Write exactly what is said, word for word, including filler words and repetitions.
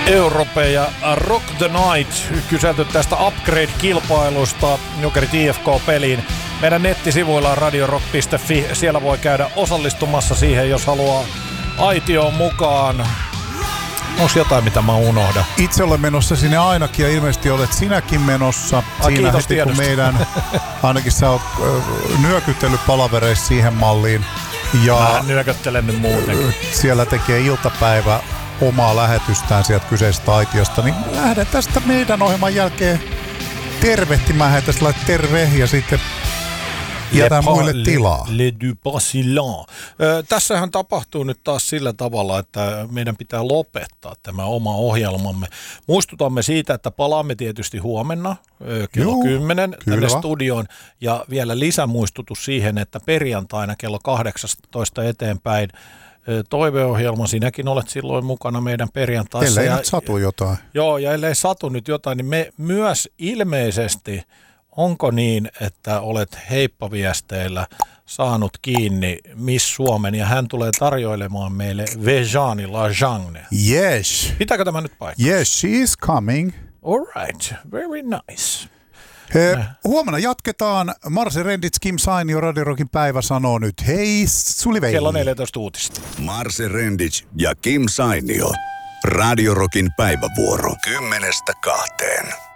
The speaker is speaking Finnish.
Europe ja Rock the Night kyselty tästä Upgrade-kilpailusta Jokerit I F K-peliin. Meidän nettisivuilla on radiorock piste fi. Siellä voi käydä osallistumassa siihen, jos haluaa aitioon mukaan. Onko jotain, mitä mä unohdan? Itse olen menossa sinne ainakin ja ilmeisesti olet sinäkin menossa. Ah, siinä heti tiedosta. kun meidän, ainakin sä oot äh, nyökytellyt palavereissa siihen malliin. Ja mä nyököttelen nyt muutenkin. Siellä tekee iltapäivä omaa lähetystään sieltä kyseisestä aitiosta, niin lähden tästä meidän ohjelman jälkeen tervehtimään heitä sillä terve ja sitten jätän muille tilaa. Le, le du Basilan. Tässähän tapahtuu nyt taas sillä tavalla, että meidän pitää lopettaa tämä oma ohjelmamme. Muistutamme siitä, että palaamme tietysti huomenna kello Juu, kymmenen tänne kyllä. studioon ja vielä lisämuistutus siihen, että perjantaina kello kahdeksastatoista eteenpäin toiveohjelma, sinäkin olet silloin mukana meidän perjantaissa. Ellei nyt satu jotain. Joo, ja ellei satu nyt jotain, niin me myös ilmeisesti, onko niin, että olet heippaviesteillä saanut kiinni Miss Suomen, ja hän tulee tarjoilemaan meille Vejani Lajagne. Yes. Pitääkö tämä nyt paikkaa? Yes, she is coming. All right, very nice. He, huomenna jatketaan. Marse Rendits, Kim Sainio, Radio Rockin päivä sanoo nyt hei sulivei. Kello neljätoista uutista. Marse Rendits ja Kim Sainio. Radio Rockin päivävuoro kymmenestä kahteen.